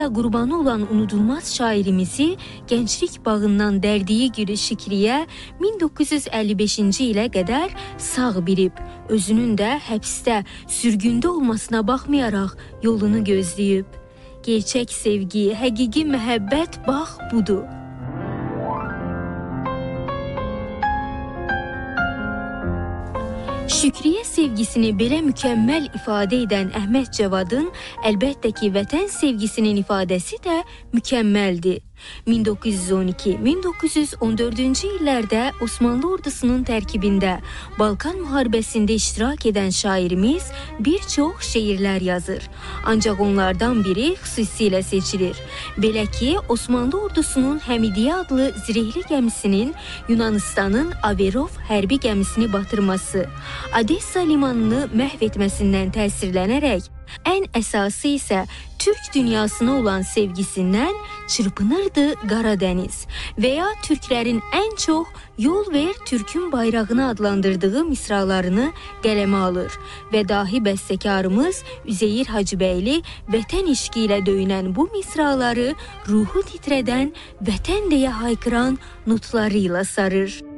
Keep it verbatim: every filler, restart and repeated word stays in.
Qurbanı olan unudulmaz şairimizi Gənclik bağından dərdiyi gülü Şükriyə min doqquz yüz əlli beşinci ilə qədər sağ bilib, özünün də həbsdə, sürgündə olmasına baxmayaraq yolunu gözləyib. Gerçək sevgi, həqiqi məhəbbət bax budur. Şükriyə sevgisini belə mükəmməl ifadə edən Əhməd Cavadın əlbəttə ki, vətən sevgisinin ifadəsi də mükəmməldir. min doqquz yüz on iki min doqquz yüz on dördüncü illərdə Osmanlı ordusunun tərkibində Balkan müharibəsində iştirak edən şairimiz bir çox şeirlər yazır. Ancaq onlardan biri xüsusilə seçilir. Belə ki, Osmanlı ordusunun Həmidiyyə adlı zirehli gəmisinin Yunanistanın Averov hərbi gəmisini batırması, Odessa limanını məhv etməsindən təsirlənərək, ən əsası isə Türk dünyasına olan sevgisindən çırpınırdı Qaradəniz və ya Türklərin ən çox Yol ver Türk'ün bayrağını adlandırdığı misralarını qələmə alır və dahi bəstəkarımız Üzeyir Hacıbəyli vətən işqi ilə döyünən bu misraları ruhu titrədən, vətən deyə haykıran notlarıyla sarır.